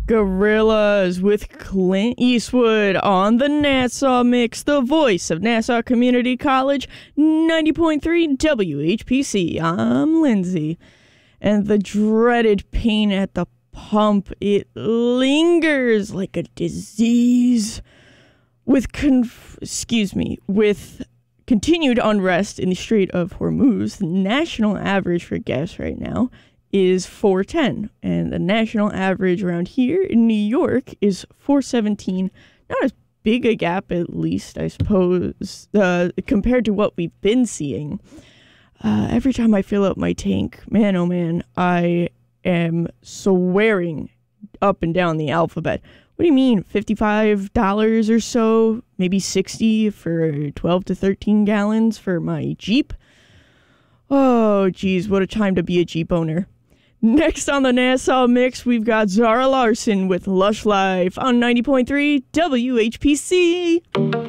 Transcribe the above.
Gorillaz with Clint Eastwood on the Nassau Mix, the voice of Nassau Community College, 90.3 WHPC. I'm Lindsay. And the dreaded pain at the pump, it lingers like a disease. With continued unrest in the Strait of Hormuz, the national average for gas right now is $4.10, and the national average around here in New York is $4.17. Not as big a gap, at least, I suppose, compared to what we've been seeing. Every time I fill up my tank, man, oh man, I am swearing up and down the alphabet. What do you mean, $55 or so, maybe $60 for 12 to 13 gallons for my Jeep? Oh, geez, what a time to be a Jeep owner. Next on the Nassau Mix, we've got Zara Larsson with Lush Life on 90.3 WHPC.